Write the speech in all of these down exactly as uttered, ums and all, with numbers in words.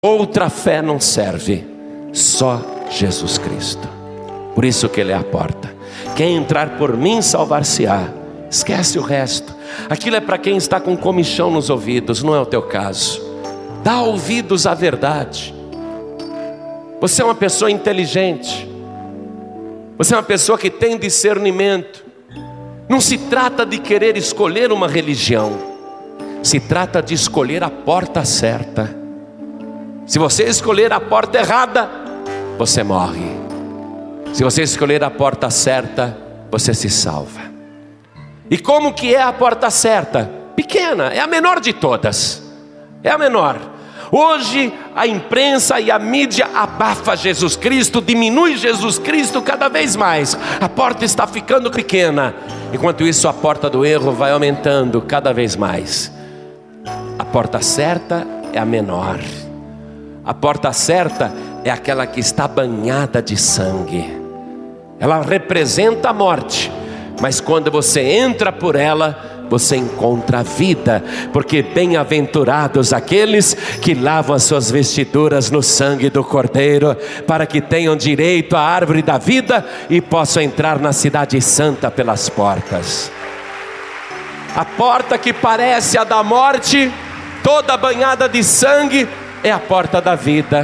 Outra fé não serve, só Jesus Cristo. Por isso que Ele é a porta. Quem entrar por mim salvar-se-á. Esquece o resto. Aquilo é para quem está com comichão nos ouvidos, não é o teu caso. Dá ouvidos à verdade. Você é uma pessoa inteligente. Você é uma pessoa que tem discernimento. Não se trata de querer escolher uma religião. Se trata de escolher a porta certa. Se você escolher a porta errada, você morre. Se você escolher a porta certa, você se salva. E como que é a porta certa? Pequena, é a menor de todas. É a menor. Hoje a imprensa e a mídia abafa Jesus Cristo, diminui Jesus Cristo cada vez mais. A porta está ficando pequena. Enquanto isso, a porta do erro vai aumentando cada vez mais. A porta certa é a menor. A porta certa é aquela que está banhada de sangue. Ela representa a morte, mas quando você entra por ela, você encontra a vida, porque bem-aventurados aqueles que lavam as suas vestiduras no sangue do Cordeiro, para que tenham direito à árvore da vida e possam entrar na cidade santa pelas portas. A porta que parece a da morte, toda banhada de sangue, é a porta da vida.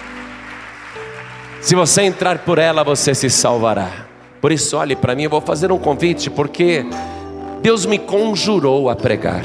Se você entrar por ela, você se salvará. Por isso, olhe para mim, eu vou fazer um convite, porque Deus me conjurou a pregar,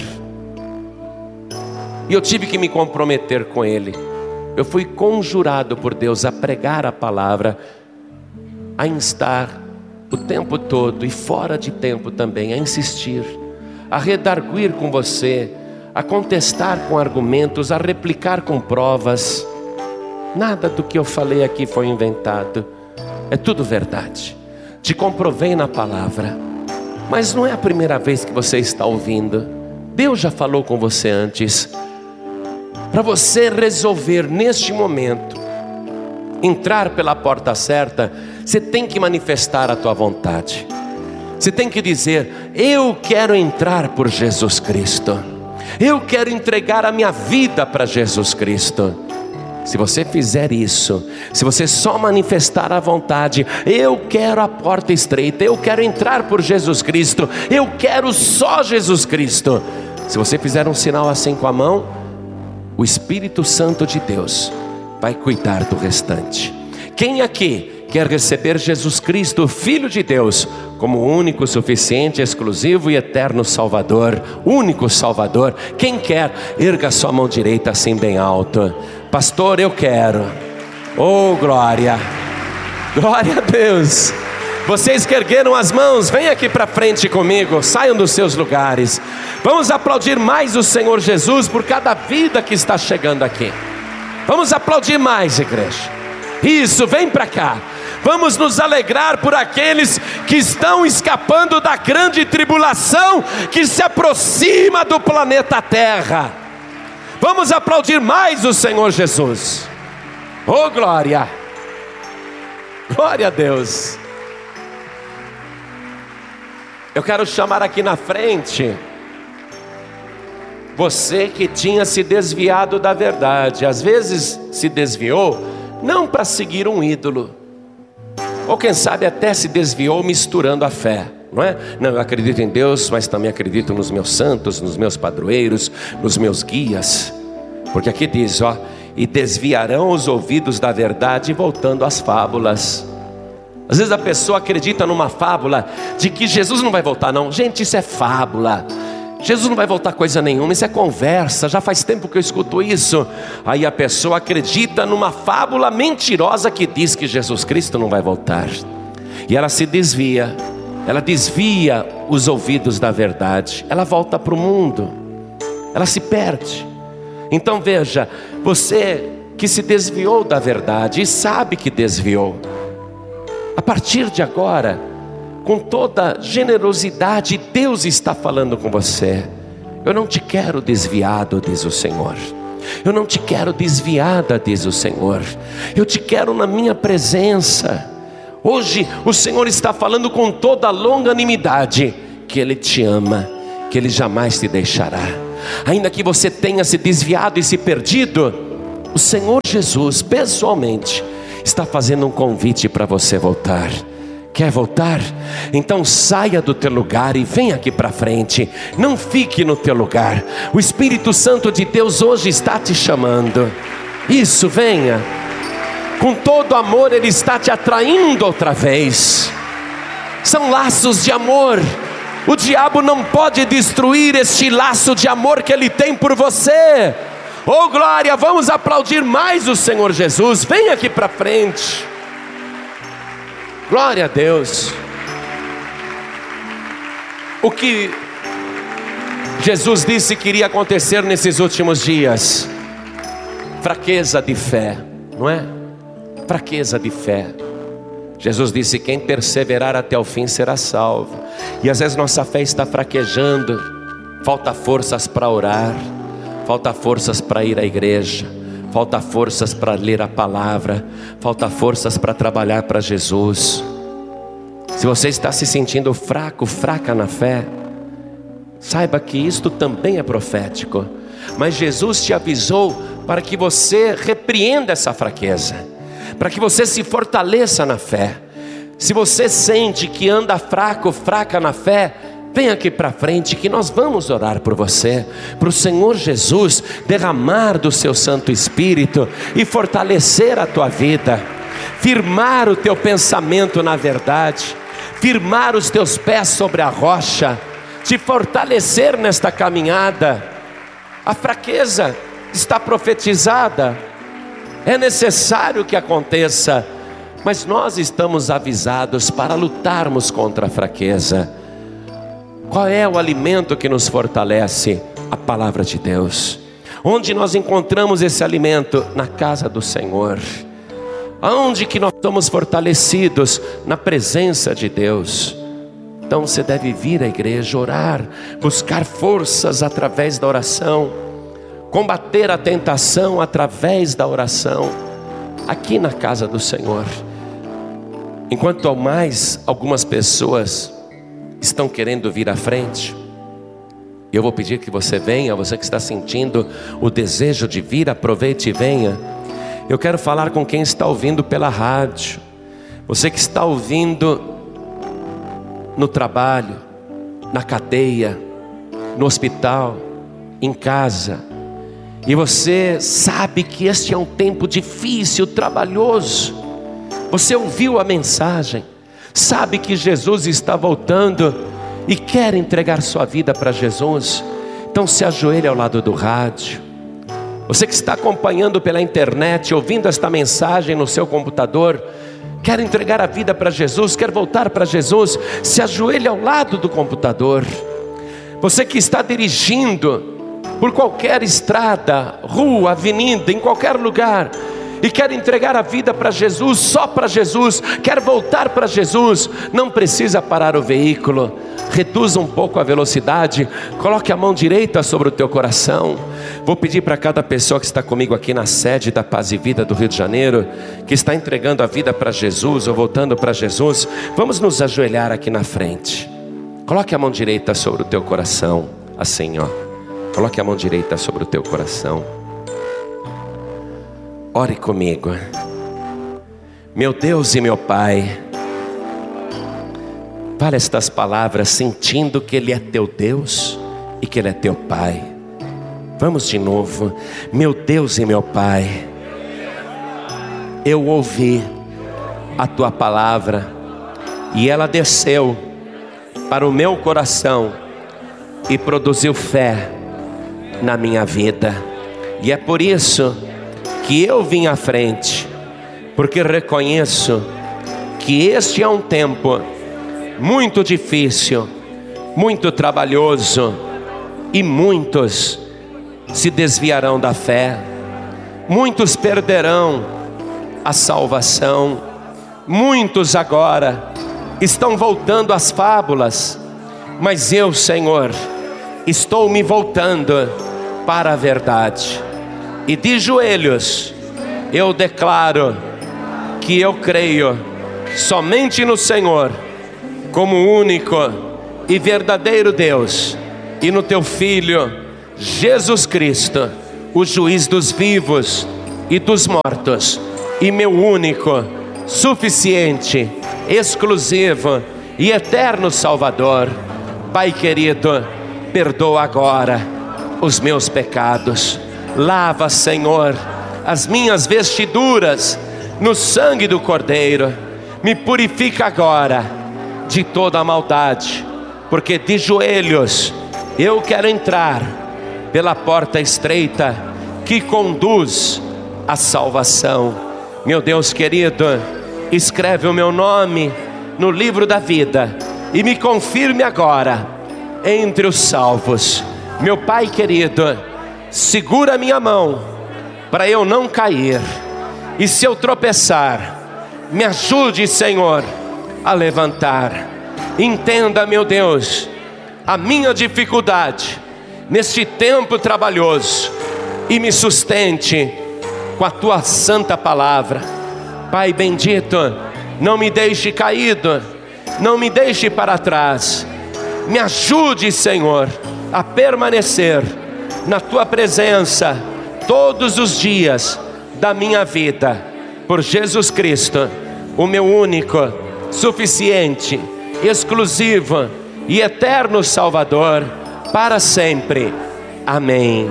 e eu tive que me comprometer com Ele. Eu fui conjurado por Deus a pregar a palavra, a instar o tempo todo e fora de tempo também, a insistir, a redarguir com você, a contestar com argumentos, a replicar com provas. Nada do que eu falei aqui foi inventado, é tudo verdade. Te comprovei na palavra. Mas não é a primeira vez que você está ouvindo. Deus já falou com você antes. Para você resolver neste momento entrar pela porta certa, você tem que manifestar a tua vontade. Você tem que dizer: eu quero entrar por Jesus Cristo. Eu quero entregar a minha vida para Jesus Cristo. Se você fizer isso, se você só manifestar a vontade, eu quero a porta estreita, eu quero entrar por Jesus Cristo, eu quero só Jesus Cristo. Se você fizer um sinal assim com a mão, o Espírito Santo de Deus vai cuidar do restante. Quem aqui quer receber Jesus Cristo, Filho de Deus, como o único, suficiente, exclusivo e eterno Salvador? Único Salvador. Quem quer, erga sua mão direita assim bem alto. Pastor, eu quero. Oh, glória. Glória a Deus. Vocês que ergueram as mãos, vem aqui para frente comigo. Saiam dos seus lugares. Vamos aplaudir mais o Senhor Jesus por cada vida que está chegando aqui. Vamos aplaudir mais, igreja. Isso, vem para cá. Vamos nos alegrar por aqueles que estão escapando da grande tribulação que se aproxima do planeta Terra. Vamos aplaudir mais o Senhor Jesus. Oh, glória. Glória a Deus. Eu quero chamar aqui na frente você que tinha se desviado da verdade. Às vezes se desviou não para seguir um ídolo, ou quem sabe até se desviou misturando a fé, não é? Não, eu acredito em Deus, mas também acredito nos meus santos, nos meus padroeiros, nos meus guias. Porque aqui diz, ó, e desviarão os ouvidos da verdade, voltando às fábulas. Às vezes a pessoa acredita numa fábula de que Jesus não vai voltar, não. Gente, isso é fábula. Jesus não vai voltar coisa nenhuma, isso é conversa, já faz tempo que eu escuto isso. Aí a pessoa acredita numa fábula mentirosa que diz que Jesus Cristo não vai voltar. E ela se desvia, ela desvia os ouvidos da verdade, ela volta para o mundo, ela se perde. Então veja, você que se desviou da verdade e sabe que desviou, a partir de agora, com toda generosidade, Deus está falando com você. Eu não te quero desviado, diz o Senhor. Eu não te quero desviada, diz o Senhor. Eu te quero na minha presença. Hoje o Senhor está falando com toda longanimidade que Ele te ama, que Ele jamais te deixará. Ainda que você tenha se desviado e se perdido, O Senhor Jesus, pessoalmente, está fazendo um convite para você voltar. Quer voltar? Então saia do teu lugar e venha aqui para frente. Não fique no teu lugar. O Espírito Santo de Deus hoje está te chamando. Isso, venha. Com todo amor Ele está te atraindo outra vez. São laços de amor. O diabo não pode destruir este laço de amor que Ele tem por você. Oh glória, vamos aplaudir mais o Senhor Jesus. Venha aqui para frente. Glória a Deus. O que Jesus disse que iria acontecer nesses últimos dias? Fraqueza de fé, não é? Fraqueza de fé. Jesus disse: quem perseverar até o fim será salvo. E às vezes nossa fé está fraquejando. Falta forças para orar, falta forças para ir à igreja, falta forças para ler a palavra, falta forças para trabalhar para Jesus. Se você está se sentindo fraco, fraca na fé, saiba que isto também é profético. Mas Jesus te avisou para que você repreenda essa fraqueza, para que você se fortaleça na fé. Se você sente que anda fraco, fraca na fé, vem aqui para frente que nós vamos orar por você, para o Senhor Jesus derramar do seu Santo Espírito e fortalecer a tua vida, firmar o teu pensamento na verdade, firmar os teus pés sobre a rocha, te fortalecer nesta caminhada. A fraqueza está profetizada, é necessário que aconteça, mas nós estamos avisados para lutarmos contra a fraqueza. Qual é o alimento que nos fortalece? A palavra de Deus. Onde nós encontramos esse alimento? Na casa do Senhor. Aonde que nós somos fortalecidos? Na presença de Deus. Então você deve vir à igreja, orar, buscar forças através da oração, combater a tentação através da oração, aqui na casa do Senhor. Enquanto ao mais algumas pessoas estão querendo vir à frente, eu vou pedir que você venha. Você que está sentindo o desejo de vir, aproveite e venha. Eu quero falar com quem está ouvindo pela rádio, você que está ouvindo no trabalho, na cadeia, no hospital, em casa, e você sabe que este é um tempo difícil, trabalhoso. Você ouviu a mensagem, sabe que Jesus está voltando e quer entregar sua vida para Jesus. Então se ajoelhe ao lado do rádio. Você que está acompanhando pela internet, ouvindo esta mensagem no seu computador, quer entregar a vida para Jesus, quer voltar para Jesus, se ajoelhe ao lado do computador. Você que está dirigindo por qualquer estrada, rua, avenida, em qualquer lugar, e quer entregar a vida para Jesus, só para Jesus, quer voltar para Jesus, não precisa parar o veículo, reduza um pouco a velocidade, coloque a mão direita sobre o teu coração. Vou pedir para cada pessoa que está comigo aqui na sede da Paz e Vida do Rio de Janeiro, que está entregando a vida para Jesus ou voltando para Jesus, vamos nos ajoelhar aqui na frente. Coloque a mão direita sobre o teu coração, assim ó, coloque a mão direita sobre o teu coração. Ore comigo. Meu Deus e meu Pai, fala estas palavras sentindo que Ele é teu Deus e que Ele é teu Pai. Vamos de novo. Meu Deus e meu Pai, eu ouvi a Tua palavra e ela desceu para o meu coração e produziu fé na minha vida. E é por isso que eu vim à frente, porque reconheço que este é um tempo muito difícil, muito trabalhoso, e muitos se desviarão da fé, muitos perderão a salvação, muitos agora estão voltando às fábulas, mas eu, Senhor, estou me voltando para a verdade. E de joelhos eu declaro que eu creio somente no Senhor como único e verdadeiro Deus, e no Teu Filho Jesus Cristo, o juiz dos vivos e dos mortos, e meu único, suficiente, exclusivo e eterno Salvador. Pai querido, perdoa agora os meus pecados. Lava, Senhor, as minhas vestiduras no sangue do Cordeiro. Me purifica agora de toda a maldade, porque de joelhos eu quero entrar pela porta estreita que conduz à salvação. Meu Deus querido, escreve o meu nome no livro da vida e me confirme agora entre os salvos. Meu Pai querido, segura minha mão para eu não cair, e se eu tropeçar, me ajude, Senhor, a levantar. Entenda, meu Deus, a minha dificuldade neste tempo trabalhoso e me sustente com a tua santa palavra. Pai bendito, não me deixe caído, não me deixe para trás. Me ajude, Senhor, a permanecer na tua presença todos os dias da minha vida, por Jesus Cristo, o meu único, suficiente, exclusivo e eterno Salvador, para sempre. Amém.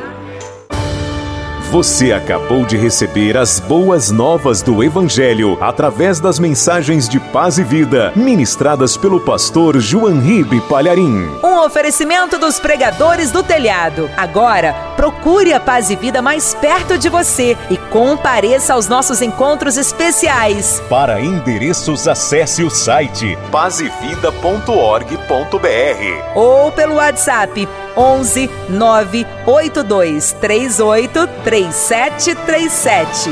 Você acabou de receber as boas novas do Evangelho através das mensagens de paz e vida ministradas pelo pastor João Ribe Palharim. Um oferecimento dos pregadores do telhado. Agora, procure a Paz e Vida mais perto de você e compareça aos nossos encontros especiais. Para endereços, acesse o site paz e vida ponto org ponto br ou pelo WhatsApp onze nove oito dois três oito três sete três sete.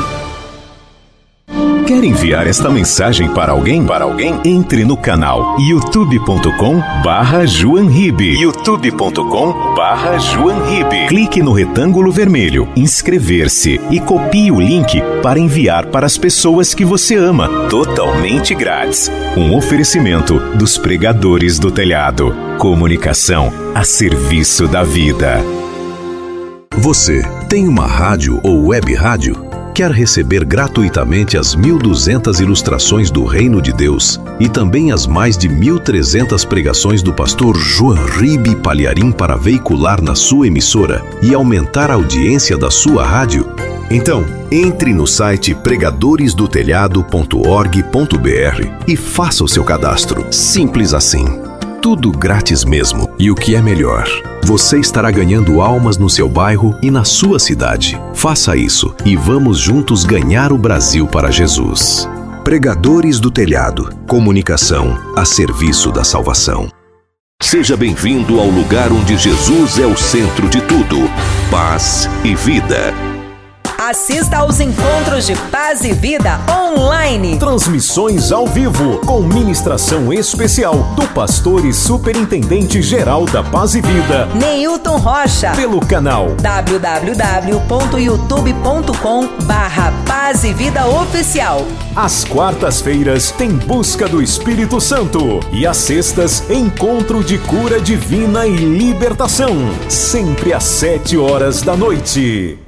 Quer enviar esta mensagem para alguém? Para alguém? Entre no canal youtube ponto com barra João Ribe. youtube ponto com barra João Ribe. Clique no retângulo vermelho, inscrever-se e copie o link para enviar para as pessoas que você ama, totalmente grátis. Um oferecimento dos pregadores do telhado. Comunicação a serviço da vida. Você tem uma rádio ou web rádio? Quer receber gratuitamente as mil e duzentas ilustrações do Reino de Deus e também as mais de mil e trezentas pregações do pastor João Ribe Palharim para veicular na sua emissora e aumentar a audiência da sua rádio? Então, entre no site pregadores do telhado ponto org ponto br e faça o seu cadastro. Simples assim. Tudo grátis mesmo. E o que é melhor, você estará ganhando almas no seu bairro e na sua cidade. Faça isso e vamos juntos ganhar o Brasil para Jesus. Pregadores do Telhado. Comunicação a serviço da salvação. Seja bem-vindo ao lugar onde Jesus é o centro de tudo. Paz e vida. Assista aos encontros de Paz e Vida online. Transmissões ao vivo, com ministração especial do pastor e superintendente geral da Paz e Vida, Neilton Rocha, pelo canal w w w ponto youtube ponto com barra Paz e Vida Oficial. Às quartas-feiras tem Busca do Espírito Santo e às sextas, Encontro de Cura Divina e Libertação, sempre às sete horas da noite.